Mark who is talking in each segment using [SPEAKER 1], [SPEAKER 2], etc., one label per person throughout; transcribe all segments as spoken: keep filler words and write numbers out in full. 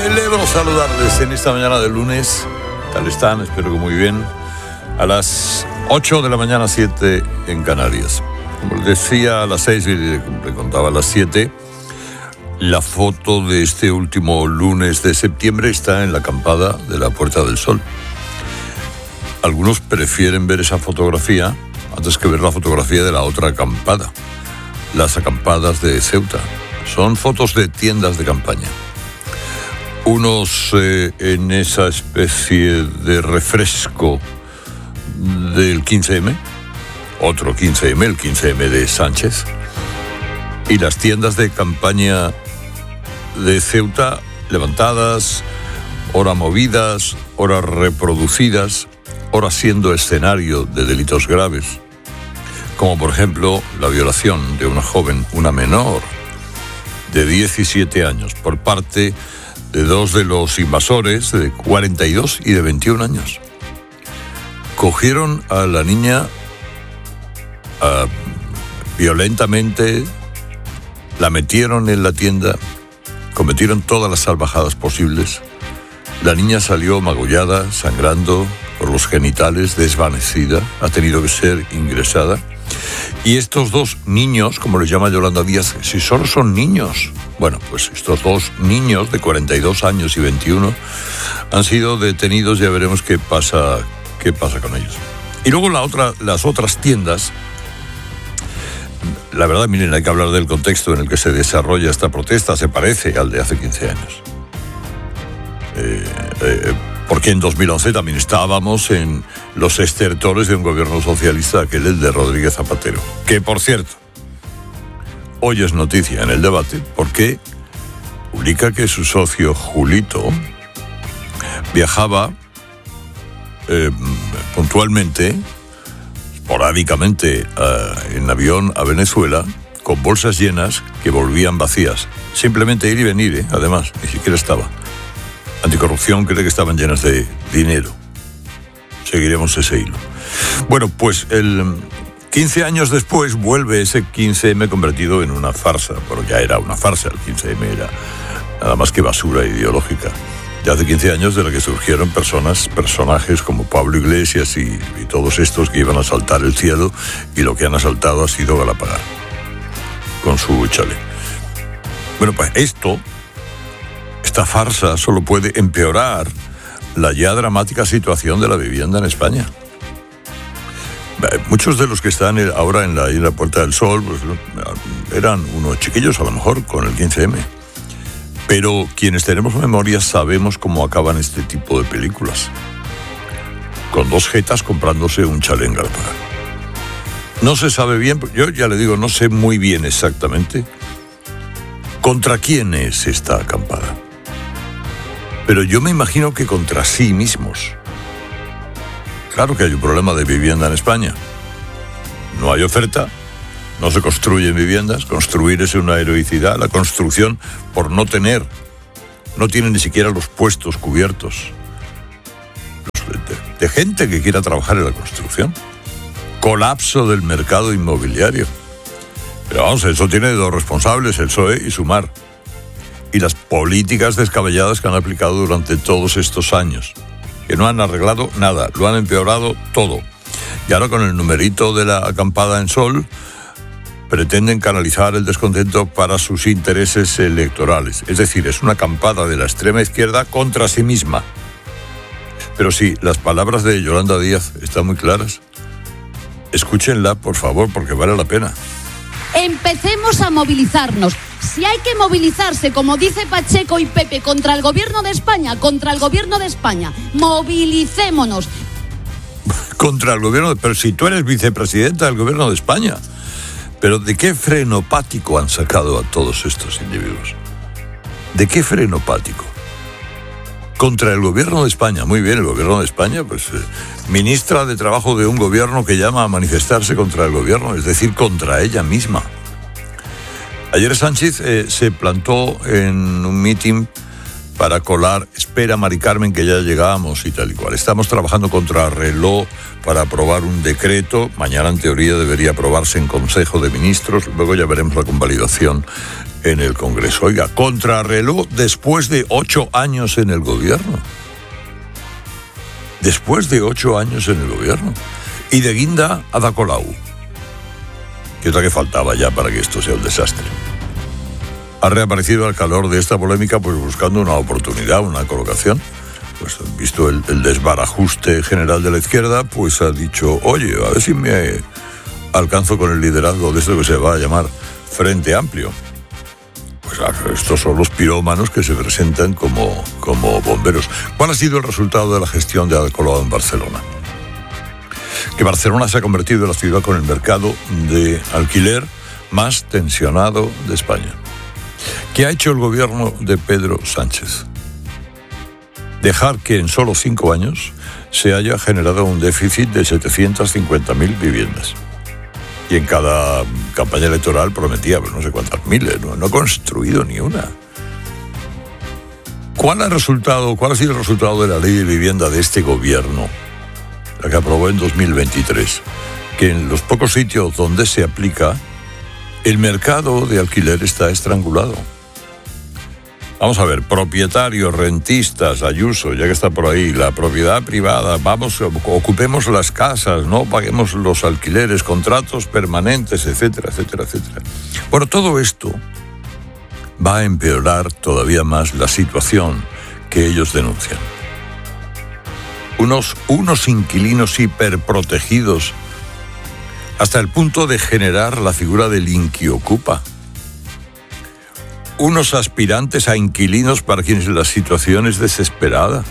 [SPEAKER 1] Celebro saludarles en esta mañana de lunes. ¿Tal están? Espero que muy bien. A las ocho de la mañana, siete en Canarias. Como les decía, a las seis, y le contaba a las siete, la foto de este último lunes de septiembre está en la acampada de la Puerta del Sol. Algunos prefieren ver esa fotografía antes que ver la fotografía de la otra acampada, las acampadas de Ceuta. Son fotos de tiendas de campaña. Unos eh, en esa especie de refresco del quince eme, otro quince eme, el quince eme de Sánchez, y las tiendas de campaña de Ceuta levantadas, ora movidas, ora reproducidas, ora siendo escenario de delitos graves, como por ejemplo la violación de una joven, una menor de diecisiete años, por parte de dos de los invasores de cuarenta y dos y de veintiún años. Cogieron a la niña uh, violentamente, la metieron en la tienda, cometieron todas las salvajadas posibles. La niña salió magullada, sangrando por los genitales, desvanecida, ha tenido que ser ingresada. Y estos dos niños, como les llama Yolanda Díaz, si solo son niños, bueno, pues estos dos niños de cuarenta y dos años y veintiuno han sido detenidos. Ya veremos qué pasa, qué pasa con ellos. Y luego la otra, las otras tiendas. La verdad, miren, hay que hablar del contexto en el que se desarrolla esta protesta. Se parece al de hace quince años. Eh, eh, porque en dos mil once también estábamos en los estertores de un gobierno socialista, aquel el de Rodríguez Zapatero. Que, por cierto, hoy es noticia en el debate porque publica que su socio Julito viajaba eh, puntualmente, esporádicamente, uh, en avión a Venezuela con bolsas llenas que volvían vacías. Simplemente ir y venir, ¿eh? Además, ni siquiera estaba. Anticorrupción cree que estaban llenas de dinero. Seguiremos ese hilo. Bueno, pues el quince años después vuelve ese quince eme convertido en una farsa. Pero ya era una farsa, el quince eme era nada más que basura ideológica. Ya hace quince años de la que surgieron personas, personajes como Pablo Iglesias y, y todos estos que iban a asaltar el cielo, y lo que han asaltado ha sido Galapagar con su chale. Bueno, pues esto, esta farsa solo puede empeorar la ya dramática situación de la vivienda en España. Muchos de los que están ahora en la, en la Puerta del Sol pues, eran unos chiquillos a lo mejor con el quince eme. Pero quienes tenemos memoria sabemos cómo acaban este tipo de películas. Con dos jetas comprándose un chalet en Galapagar. No se sabe bien, yo ya le digo, no sé muy bien exactamente contra quién es esta acampada. Pero yo me imagino que contra sí mismos. Claro que hay un problema de vivienda en España. No hay oferta. No se construyen viviendas, construir es una heroicidad. La construcción, por no tener, no tiene ni siquiera los puestos cubiertos de, de gente que quiera trabajar en la construcción. Colapso del mercado inmobiliario. Pero vamos, eso tiene dos responsables, el P S O E y Sumar. Y las políticas descabelladas que han aplicado durante todos estos años, que no han arreglado nada, lo han empeorado todo. Y ahora con el numerito de la acampada en Sol, pretenden canalizar el descontento para sus intereses electorales. Es decir, es una acampada de la extrema izquierda contra sí misma. Pero sí, las palabras de Yolanda Díaz están muy claras. Escúchenla, por favor, porque vale la pena.
[SPEAKER 2] Empecemos a movilizarnos. Si hay que movilizarse, como dice Pacheco y Pepe, contra el gobierno de España, contra el gobierno de España, movilicémonos.
[SPEAKER 1] Contra el gobierno, pero si tú eres vicepresidenta del gobierno de España. Pero ¿de qué frenopático han sacado a todos estos individuos? ¿De qué frenopático? Contra el gobierno de España. Muy bien, el gobierno de España, pues eh, ministra de Trabajo de un gobierno que llama a manifestarse contra el gobierno, es decir, contra ella misma. Ayer Sánchez eh, se plantó en un mitin para colar, espera Mari Carmen que ya llegamos y tal y cual. Estamos trabajando contra reloj para aprobar un decreto. Mañana en teoría debería aprobarse en Consejo de Ministros, luego ya veremos la convalidación en el Congreso. Oiga, contrarreloj después de ocho años en el gobierno. Después de ocho años en el gobierno. Y de guinda Ada Colau, que es la que faltaba ya para que esto sea un desastre. Ha reaparecido al calor de esta polémica pues buscando una oportunidad, una colocación. Pues visto el, el desbarajuste general de la izquierda, pues ha dicho, oye, a ver si me alcanzo con el liderazgo de esto que se va a llamar Frente Amplio. Pues estos son los pirómanos que se presentan como, como bomberos. ¿Cuál ha sido el resultado de la gestión de Ada Colau en Barcelona? Que Barcelona se ha convertido en la ciudad con el mercado de alquiler más tensionado de España. ¿Qué ha hecho el gobierno de Pedro Sánchez? Dejar que en solo cinco años se haya generado un déficit de setecientas cincuenta mil viviendas. Y en cada campaña electoral prometía pues, no sé cuántas miles, no, no ha construido ni una. ¿Cuál ha, resultado, ¿Cuál ha sido el resultado de la ley de vivienda de este gobierno, la que aprobó en dos mil veintitrés? Que en los pocos sitios donde se aplica, el mercado de alquiler está estrangulado. Vamos a ver, propietarios, rentistas, Ayuso, ya que está por ahí, la propiedad privada, vamos, ocupemos las casas, no paguemos los alquileres, contratos permanentes, etcétera, etcétera, etcétera. Bueno, todo esto va a empeorar todavía más la situación que ellos denuncian. Unos, unos inquilinos hiperprotegidos hasta el punto de generar la figura del inquiocupa. Unos aspirantes a inquilinos para quienes la situación es desesperada.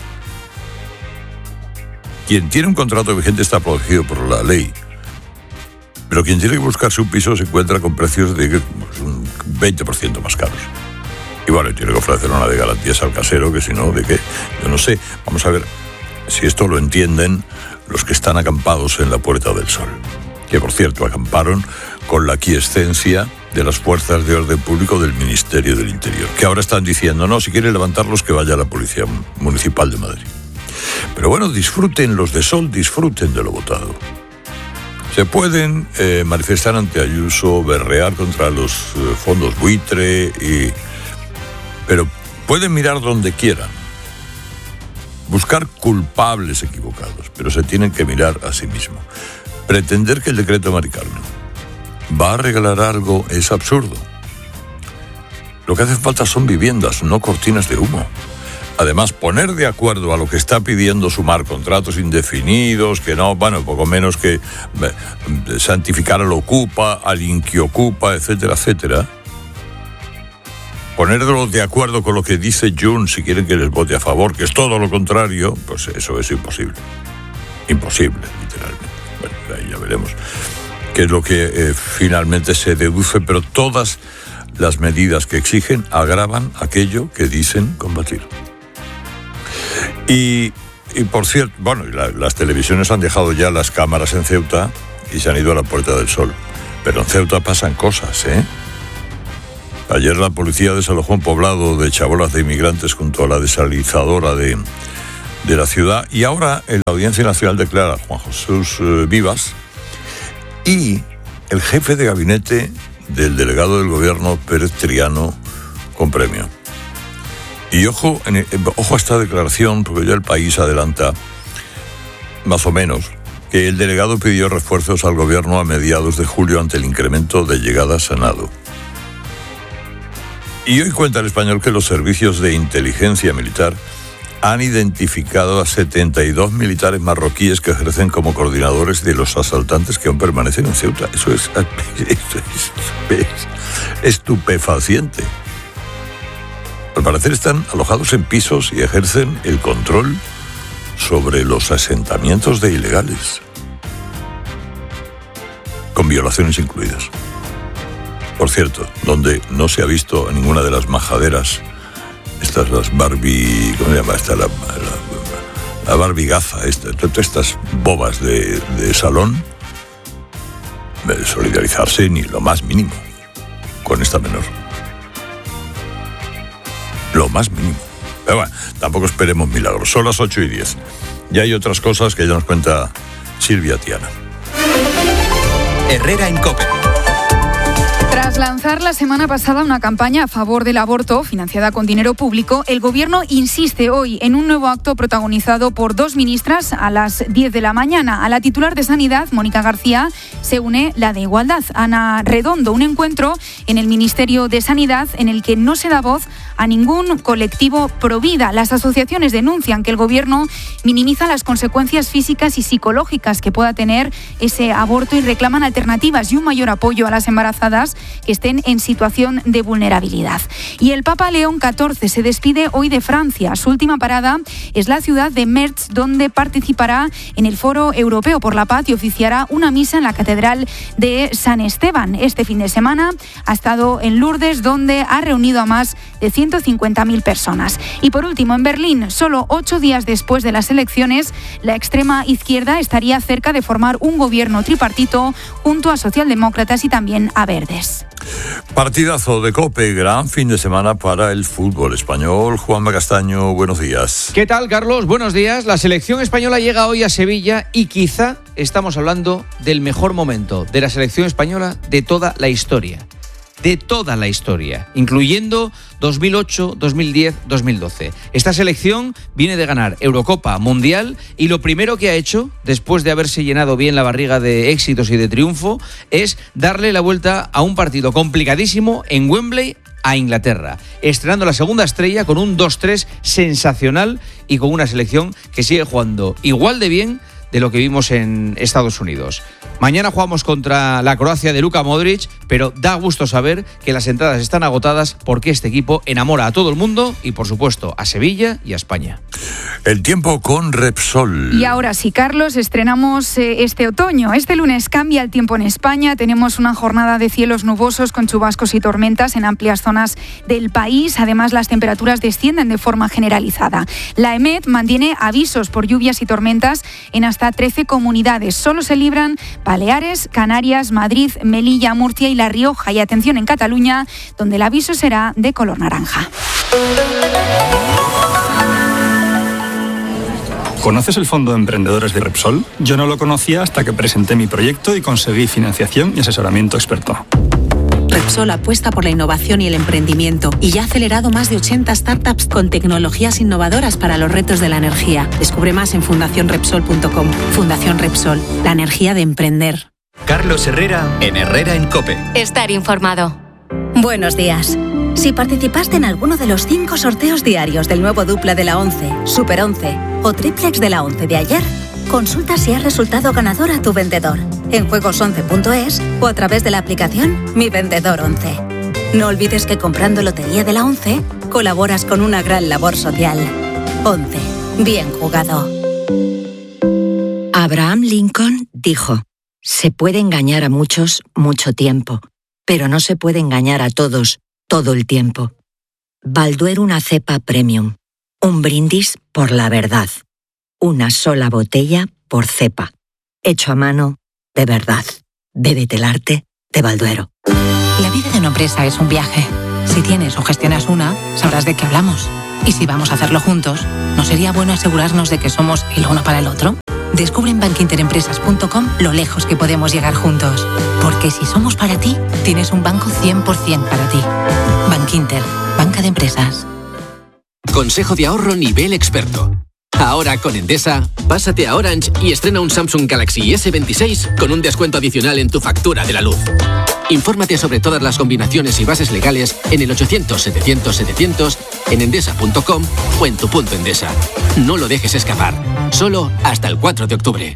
[SPEAKER 1] Quien tiene un contrato vigente está protegido por la ley, pero quien tiene que buscar su piso se encuentra con precios de pues, un veinte por ciento más caros. Y bueno, tiene que ofrecer una de garantías al casero, que si no, ¿de qué? Yo no sé. Vamos a ver si esto lo entienden los que están acampados en la Puerta del Sol, que por cierto acamparon con la aquiescencia de las fuerzas de orden público del Ministerio del Interior, que ahora están diciendo, no, si quieren levantarlos que vaya la Policía Municipal de Madrid. Pero bueno, disfruten los de Sol, disfruten de lo votado. Se pueden eh, manifestar ante Ayuso, berrear contra los eh, fondos buitre, y... pero pueden mirar donde quieran, buscar culpables equivocados, pero se tienen que mirar a sí mismos. Pretender que el decreto Mari Carmen va a regalar algo es absurdo. Lo que hace falta son viviendas, no cortinas de humo. Además, poner de acuerdo a lo que está pidiendo Sumar, contratos indefinidos, que no, bueno, poco menos que eh, santificar al ocupa, al inquiocupa, etcétera, etcétera. Ponerlos de acuerdo con lo que dice Junts si quieren que les vote a favor, que es todo lo contrario, pues eso es imposible. Imposible, literalmente. Bueno, ahí ya veremos qué es lo que eh, finalmente se deduce, pero todas las medidas que exigen agravan aquello que dicen combatir. Y, y por cierto, bueno, la, las televisiones han dejado ya las cámaras en Ceuta y se han ido a la Puerta del Sol. Pero en Ceuta pasan cosas, ¿eh? Ayer la policía desalojó un poblado de chabolas de inmigrantes junto a la desalinizadora de, de la ciudad, y ahora en la Audiencia Nacional declara Juan Jesús eh, Vivas y el jefe de gabinete del delegado del gobierno Pérez Triano con premio. Y ojo, en, ojo a esta declaración, porque ya El País adelanta, más o menos, que el delegado pidió refuerzos al gobierno a mediados de julio ante el incremento de llegadas a nado. Y hoy cuenta El Español que los servicios de inteligencia militar han identificado a setenta y dos militares marroquíes que ejercen como coordinadores de los asaltantes que aún permanecen en Ceuta. Eso es, eso es, es estupefaciente. Al parecer están alojados en pisos y ejercen el control sobre los asentamientos de ilegales, con violaciones incluidas. Por cierto, donde no se ha visto ninguna de las majaderas, estas las Barbie, ¿cómo se llama esta? La, la, la Barbie gaza, esta, todas estas bobas de, de salón, de solidarizarse ni lo más mínimo con esta menor. Lo más mínimo. Pero bueno, tampoco esperemos milagros. Son las ocho y diez. Ya hay otras cosas que ya nos cuenta Silvia Tiana.
[SPEAKER 3] Herrera en COPE.
[SPEAKER 2] Tras
[SPEAKER 3] Tras lanzar la semana pasada una campaña a favor del aborto, financiada con dinero público, el Gobierno insiste hoy en un nuevo acto protagonizado por dos ministras a las diez de la mañana. A la titular de Sanidad, Mónica García, se une la de Igualdad, Ana Redondo. Un encuentro en el Ministerio de Sanidad en el que no se da voz a ningún colectivo provida. Las asociaciones denuncian que el Gobierno minimiza las consecuencias físicas y psicológicas que pueda tener ese aborto y reclaman alternativas y un mayor apoyo a las embarazadas que estén en situación de vulnerabilidad. Y el Papa León catorce se despide hoy de Francia. Su última parada es la ciudad de Metz, donde participará en el Foro Europeo por la Paz y oficiará una misa en la Catedral de San Esteban. Este fin de semana ha estado en Lourdes, donde ha reunido a más de ciento cincuenta mil personas. Y por último, en Berlín, solo ocho días después de las elecciones, la extrema izquierda estaría cerca de formar un gobierno tripartito junto a socialdemócratas y también a verdes.
[SPEAKER 1] Partidazo de COPE, gran fin de semana para el fútbol español. Juanma Castaño, buenos días.
[SPEAKER 4] ¿Qué tal, Carlos? Buenos días. La selección española llega hoy a Sevilla y quizá estamos hablando del mejor momento de la selección española de toda la historia. De toda la historia, incluyendo dos mil ocho, dos mil diez, dos mil doce. Esta selección viene de ganar Eurocopa, Mundial, y lo primero que ha hecho, después de haberse llenado bien la barriga de éxitos y de triunfo, es darle la vuelta a un partido complicadísimo en Wembley a Inglaterra, estrenando la segunda estrella con un dos tres sensacional y con una selección que sigue jugando igual de bien de lo que vimos en Estados Unidos. Mañana jugamos contra la Croacia de Luka Modric, pero da gusto saber que las entradas están agotadas porque este equipo enamora a todo el mundo y, por supuesto, a Sevilla y a España.
[SPEAKER 1] El tiempo con Repsol.
[SPEAKER 3] Y ahora sí, Carlos, estrenamos eh, este otoño. Este lunes cambia el tiempo en España. Tenemos una jornada de cielos nubosos con chubascos y tormentas en amplias zonas del país. Además, las temperaturas descienden de forma generalizada. La EMET mantiene avisos por lluvias y tormentas en hasta trece comunidades. Solo se libran Baleares, Canarias, Madrid, Melilla, Murcia y La Rioja. Y atención en Cataluña, donde el aviso será de color naranja.
[SPEAKER 5] ¿Conoces el Fondo de Emprendedores de Repsol? Yo no lo conocía hasta que presenté mi proyecto y conseguí financiación y asesoramiento experto.
[SPEAKER 6] Repsol apuesta por la innovación y el emprendimiento y ya ha acelerado más de ochenta startups con tecnologías innovadoras para los retos de la energía. Descubre más en fundación repsol punto com. Fundación Repsol, la energía de emprender.
[SPEAKER 7] Carlos Herrera, en Herrera en COPE.
[SPEAKER 8] Estar informado.
[SPEAKER 9] Buenos días. Si participaste en alguno de los cinco sorteos diarios del nuevo Dupla de la once, Super once o Triplex de la once de ayer, consulta si has resultado ganador a tu vendedor en juegos once punto es o a través de la aplicación Mi Vendedor once. No olvides que comprando Lotería de la once colaboras con una gran labor social. once. Bien jugado.
[SPEAKER 10] Abraham Lincoln dijo: se puede engañar a muchos mucho tiempo, pero no se puede engañar a todos todo el tiempo. Balduero una cepa premium. Un brindis por la verdad. Una sola botella por cepa. Hecho a mano de verdad. Bébete el arte de Balduero.
[SPEAKER 6] La vida de una empresa es un viaje. Si tienes o gestionas una, sabrás de qué hablamos. Y si vamos a hacerlo juntos, ¿no sería bueno asegurarnos de que somos el uno para el otro? Descubre en bankinterempresas punto com lo lejos que podemos llegar juntos. Porque si somos para ti, tienes un banco cien por ciento para ti. Bankinter, banca de empresas.
[SPEAKER 11] Consejo de ahorro nivel experto. Ahora con Endesa, pásate a Orange y estrena un Samsung Galaxy ese veintiséis con un descuento adicional en tu factura de la luz. Infórmate sobre todas las combinaciones y bases legales en el ochocientos setecientos setecientos, en endesa punto com o en tu punto Endesa. No lo dejes escapar. Solo hasta el cuatro de octubre.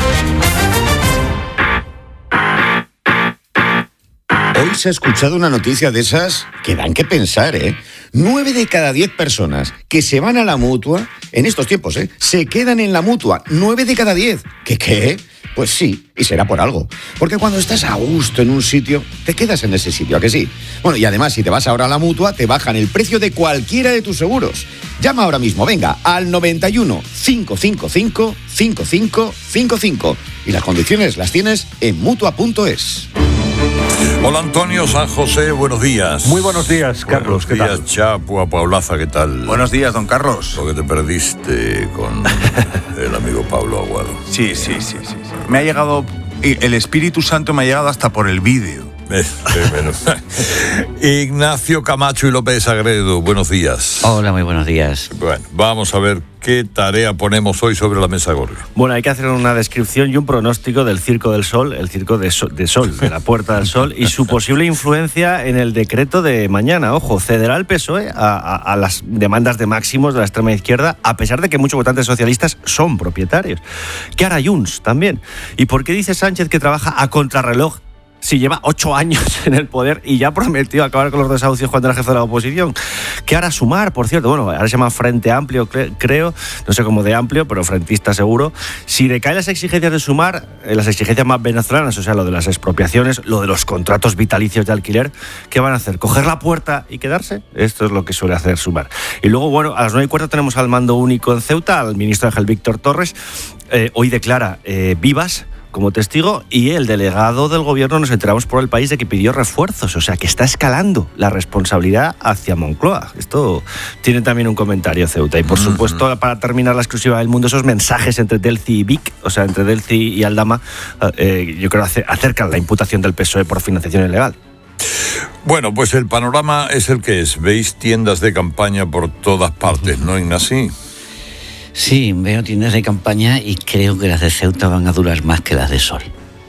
[SPEAKER 12] Hoy se ha escuchado una noticia de esas que dan que pensar, ¿eh? Nueve de cada diez personas que se van a la Mutua, en estos tiempos, ¿eh? Se quedan en la Mutua. Nueve de cada diez. ¿Qué qué? Pues sí, y será por algo. Porque cuando estás a gusto en un sitio, te quedas en ese sitio, ¿a que sí? Bueno, y además, si te vas ahora a la Mutua, te bajan el precio de cualquiera de tus seguros. Llama ahora mismo, venga, al noventa y uno, cinco cinco cinco, cinco cinco cinco cinco. Y las condiciones las tienes en mutua punto es.
[SPEAKER 1] Hola Antonio San José, buenos días.
[SPEAKER 13] Muy buenos días, Carlos.
[SPEAKER 1] Buenos días, Chapo, a Paulaza, ¿qué tal?
[SPEAKER 13] Buenos días, don Carlos.
[SPEAKER 1] Lo que te perdiste con el amigo Pablo Aguado.
[SPEAKER 13] Sí, sí, sí, sí, sí. Me ha llegado, el Espíritu Santo me ha llegado hasta por el vídeo.
[SPEAKER 1] Eh, eh, bueno. Ignacio Camacho y López Agredo, buenos días.
[SPEAKER 8] Hola, muy buenos días.
[SPEAKER 1] Bueno, vamos a ver qué tarea ponemos hoy sobre la mesa, Gorka.
[SPEAKER 14] Bueno, hay que hacer una descripción y un pronóstico del Circo del Sol, el Circo de, so- de Sol, de la Puerta del Sol, y su posible influencia en el decreto de mañana. Ojo, cederá el P S O E a, a, a las demandas de máximos de la extrema izquierda, a pesar de que muchos votantes socialistas son propietarios. ¿Qué hará Junts también? ¿Y por qué dice Sánchez que trabaja a contrarreloj si lleva ocho años en el poder y ya prometió acabar con los desahucios cuando era jefe de la oposición? ¿Qué hará Sumar, por cierto? Bueno, ahora se llama Frente Amplio, cre- creo, no sé cómo de amplio, pero frentista seguro. Si decaen las exigencias de Sumar, eh, las exigencias más venezolanas, o sea, lo de las expropiaciones, lo de los contratos vitalicios de alquiler, ¿qué van a hacer? ¿Coger la puerta y quedarse? Esto es lo que suele hacer Sumar. Y luego, bueno, a las nueve y cuarto tenemos al mando único en Ceuta, al ministro Ángel Víctor Torres. Eh, hoy declara eh, Vivas como testigo, y el delegado del gobierno, nos enteramos por el país, de que pidió refuerzos, o sea que está escalando la responsabilidad hacia Moncloa. Esto tiene también un comentario Ceuta. Y por supuesto, para terminar la exclusiva del Mundo, esos mensajes entre Delci y Vic, o sea, entre Delci y Aldama, eh, yo creo que acercan la imputación del P S O E por financiación ilegal.
[SPEAKER 1] Bueno, pues el panorama es el que es. Veis tiendas de campaña por todas partes, ¿no, Ignacio?
[SPEAKER 8] Sí, veo tiendas de campaña y creo que las de Ceuta van a durar más que las de Sol.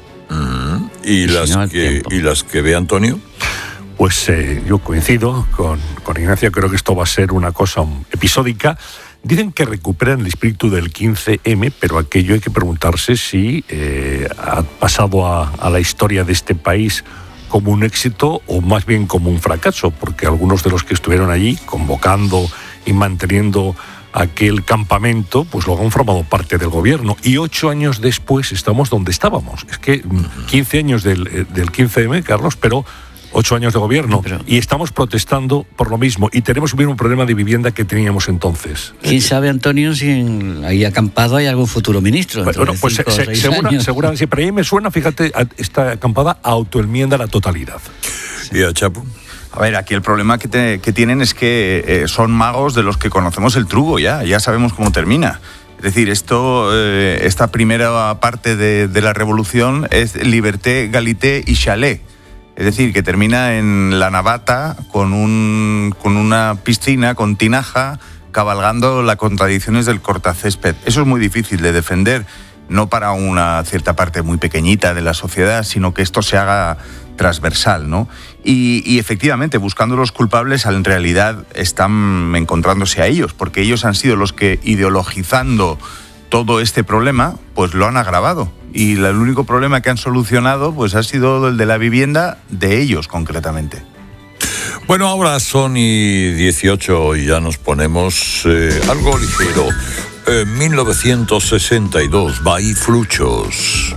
[SPEAKER 1] Mm, ¿Y, las
[SPEAKER 8] si no,
[SPEAKER 1] que, ¿Y las que ve Antonio?
[SPEAKER 13] Pues eh, yo coincido con, con Ignacio, creo que esto va a ser una cosa episódica. Dicen que recuperan el espíritu del quince eme, pero aquello hay que preguntarse si eh, ha pasado a, a la historia de este país como un éxito o más bien como un fracaso, porque algunos de los que estuvieron allí convocando y manteniendo aquel campamento, pues luego han formado parte del gobierno, y ocho años después estamos donde estábamos. Es que quince años del, del quince eme, Carlos, pero ocho años de gobierno, pero, y estamos protestando por lo mismo, y tenemos un problema de vivienda que teníamos entonces.
[SPEAKER 8] ¿Quién sabe, Antonio, si en, ahí acampado hay algún futuro ministro?
[SPEAKER 13] Bueno, pues se, se, segura, seguramente, pero ahí me suena, fíjate, esta acampada autoenmienda la totalidad.
[SPEAKER 1] ¿Y a Chapo?
[SPEAKER 15] A ver, aquí el problema que, te, que tienen es que eh, son magos de los que conocemos el truco ya, ya sabemos cómo termina. Es decir, esto, eh, esta primera parte de, de la revolución es liberté, galité y chalet. Es decir, que termina en la Navata con, un, con una piscina, con tinaja, cabalgando las contradicciones del cortacésped. Eso es muy difícil de defender, no para una cierta parte muy pequeñita de la sociedad, sino que esto se haga transversal, ¿no? Y, y efectivamente, buscando los culpables, en realidad están encontrándose a ellos, porque ellos han sido los que, ideologizando todo este problema, pues lo han agravado. Y el único problema que han solucionado, pues ha sido el de la vivienda de ellos, concretamente.
[SPEAKER 1] Bueno, ahora son y dieciocho y ya nos ponemos eh, algo ligero. Eh, mil novecientos sesenta y dos, Bahí Fluchos.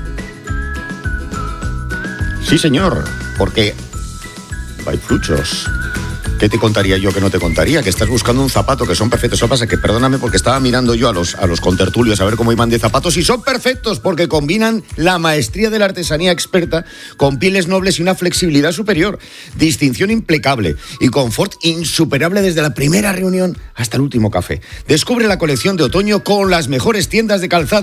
[SPEAKER 12] Sí, señor, porque hay fluchos. ¿Qué te contaría yo que no te contaría? Que estás buscando un zapato que son perfectos. Lo que pasa es que, perdóname, porque estaba mirando yo a los, a los contertulios a ver cómo iban de zapatos, y son perfectos porque combinan la maestría de la artesanía experta con pieles nobles y una flexibilidad superior, distinción impecable y confort insuperable desde la primera reunión hasta el último café. Descubre la colección de otoño con las mejores tiendas de calzado